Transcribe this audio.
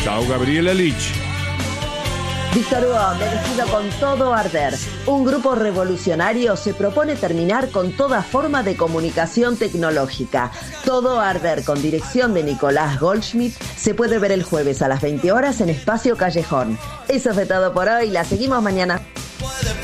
Chao, Gabriela Lich. Víctor Hugo, me despido con Todo Arder. Un grupo revolucionario se propone terminar con toda forma de comunicación tecnológica. Todo Arder, con dirección de Nicolás Goldschmidt, se puede ver el jueves a las 20 horas en Espacio Callejón. Eso fue todo por hoy, la seguimos mañana.